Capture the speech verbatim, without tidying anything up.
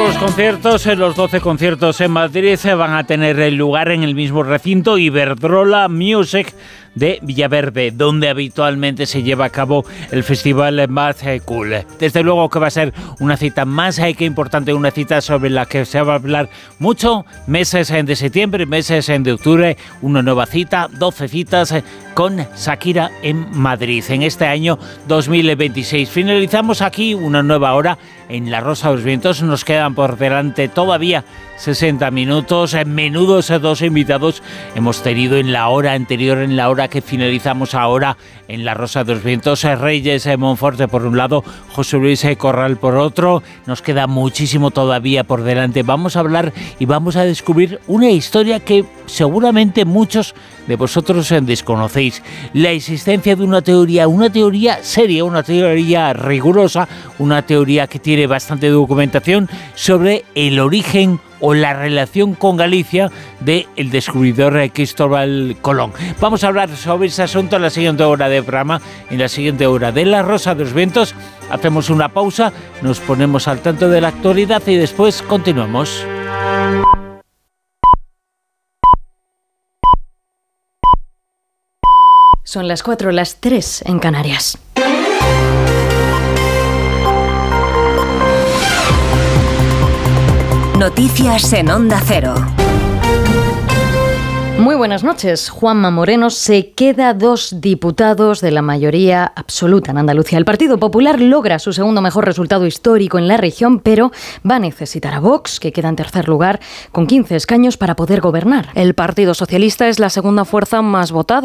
los conciertos, los doce conciertos en Madrid van a tener lugar en el mismo recinto Iberdrola Music de Villaverde, donde habitualmente se lleva a cabo el festival más cool. Desde luego que va a ser una cita más que importante, una cita sobre la que se va a hablar mucho, meses de septiembre, meses de octubre, una nueva cita, doce citas con Shakira en Madrid en este año dos mil veintiséis. Finalizamos aquí una nueva hora en La Rosa de los Vientos. Nos quedan por delante todavía sesenta minutos, menudos dos invitados hemos tenido en la hora anterior, en la hora que finalizamos ahora en La Rosa de los Vientos. Reyes Monforte por un lado, José Luis Corral por otro. Nos queda muchísimo todavía por delante. Vamos a hablar y vamos a descubrir una historia que seguramente muchos de vosotros desconocéis. La existencia de una teoría, una teoría seria, una teoría rigurosa, una teoría que tiene bastante documentación sobre el origen o la relación con Galicia del descubridor Cristóbal Colón. Vamos a hablar sobre ese asunto en la siguiente hora de programa, en la siguiente hora de La Rosa de los Vientos. Hacemos una pausa, nos ponemos al tanto de la actualidad y después continuamos. Son las cuatro, las tres en Canarias. Noticias en Onda Cero. Muy buenas noches. Juanma Moreno se queda dos diputados de la mayoría absoluta en Andalucía. El Partido Popular logra su segundo mejor resultado histórico en la región, pero va a necesitar a Vox, que queda en tercer lugar, con quince escaños para poder gobernar. El Partido Socialista es la segunda fuerza más votada.